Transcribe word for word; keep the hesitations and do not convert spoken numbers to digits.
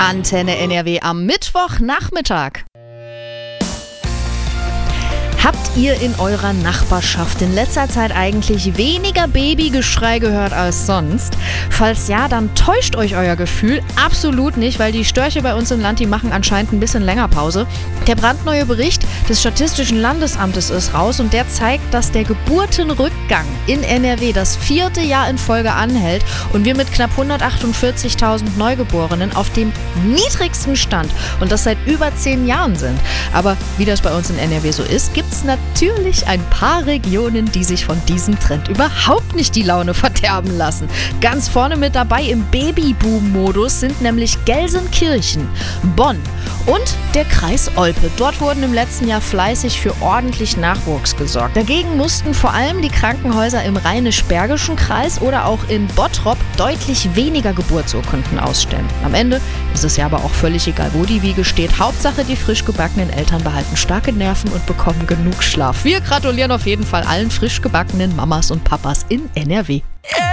Antenne N R W am Mittwochnachmittag. Habt ihr in eurer Nachbarschaft in letzter Zeit eigentlich weniger Babygeschrei gehört als sonst? Falls ja, dann täuscht euch euer Gefühl absolut nicht, weil die Störche bei uns im Land, die machen anscheinend ein bisschen länger Pause. Der brandneue Bericht des Statistischen Landesamtes ist raus und der zeigt, dass der Geburtenrückgang in N R W das vierte Jahr in Folge anhält und wir mit knapp hundertachtundvierzigtausend Neugeborenen auf dem niedrigsten Stand und das seit über zehn Jahren sind. Aber wie das bei uns in N R W so ist, gibt es natürlich ein paar Regionen, die sich von diesem Trend überhaupt nicht die Laune verderben lassen. Ganz vorne mit dabei im Babyboom-Modus sind nämlich Gelsenkirchen, Bonn und der Kreis Olpe. Dort wurden im letzten Jahr fleißig für ordentlich Nachwuchs gesorgt. Dagegen mussten vor allem die Krankenhäuser im Rheinisch-Bergischen Kreis oder auch in Bottrop deutlich weniger Geburtsurkunden ausstellen. Am Ende ist es ja aber auch völlig egal, wo die Wiege steht. Hauptsache, die frisch gebackenen Eltern behalten starke Nerven und bekommen genug Schlaf. Wir gratulieren auf jeden Fall allen frisch gebackenen Mamas und Papas in N R W. Yeah.